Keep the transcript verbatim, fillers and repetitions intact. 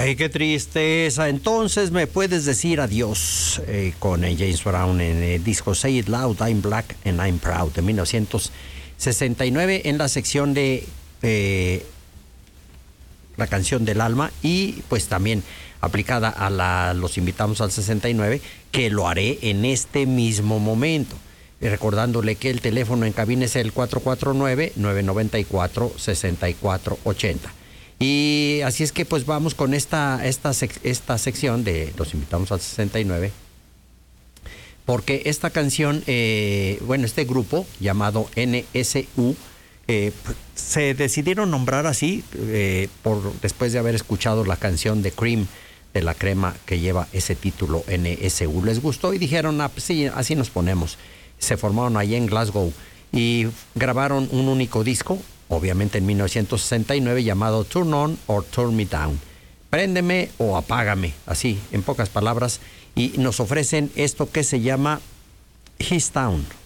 Ay, qué tristeza. Entonces me puedes decir adiós eh, con eh, James Brown en el disco Say It Loud, I'm Black and I'm Proud de mil novecientos sesenta y nueve en la sección de eh, la canción del alma, y pues también aplicada a la Los Invitamos al sesenta y nueve, que lo haré en este mismo momento. Y recordándole que el teléfono en cabina es el cuatro cuatro nueve, nueve nueve cuatro, seis cuatro ocho cero. Y así es que pues vamos con esta, esta, sec- esta sección de Los Invitamos al sesenta y nueve, porque esta canción, eh, bueno, este grupo llamado N S U, eh, se decidieron nombrar así eh, por después de haber escuchado la canción de Cream, de la crema, que lleva ese título N S U. Les gustó y dijeron, ah, pues sí, así nos ponemos. Se formaron allí en Glasgow y grabaron un único disco, obviamente en mil novecientos sesenta y nueve, llamado Turn On or Turn Me Down. Préndeme o apágame, así, en pocas palabras. Y nos ofrecen esto que se llama His Town.